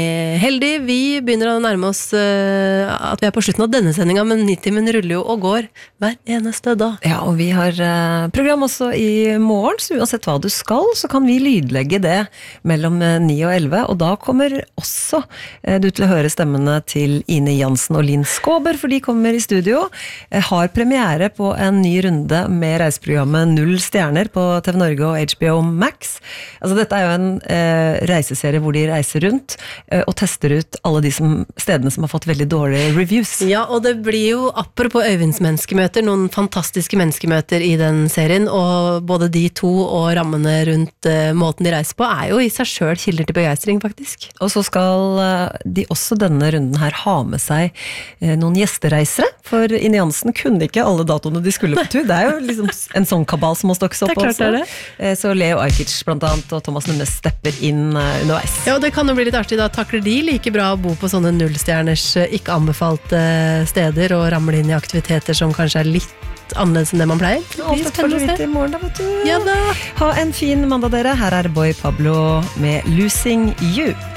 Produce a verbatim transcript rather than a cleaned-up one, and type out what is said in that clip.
Heldig, vi begynner å nærme oss uh, at vi er på slutten av denne sendingen, men Nitimen ruller jo og går hver eneste dag. Ja, og vi har uh, program også i morgen, så uansett hva du skal, så kan vi lydlegge det mellom ni og elleve, og da kommer også uh, du til å høre stemmene til Ine Jansen og Linn Skåber, for de kommer i studio, uh, har premiere på en ny runde med reiseprogrammet Null Stjerner på T V Norge og H B O Max. Altså dette er jo en uh, reiseserie hvor de reiser rundt, og tester ut alle de som, stedene som har fått veldig dårlige reviews. Ja, og det blir jo apropos Øyvinds menneskemøter, noen fantastiske menneskemøter i den serien, og både de to og rammene rundt uh, måten de reiser på er jo i seg selv kilder til begeistring, faktisk. Og så skal uh, de også denne runden her ha med seg uh, noen gjestereisere, for Ine Jansen kunne ikke alle datoene de skulle på tur. Det er jo liksom en sånn kabal som må stokkes opp også. Det er klart det er det. Uh, så Leo Ajkic blant annet, og Thomas Nunes stepper inn uh, underveis. Ja, og det kan jo bli litt artig da. Takler de like bra å bo på sånne nullstjerners ikke anbefalte steder og ramle inn i aktiviteter som kanskje er litt annerledes enn det man pleier? Alt et favoritt i morgen da, vet du. Ja da. Ha en fin mandag dere. Her er Boy Pablo med Losing You.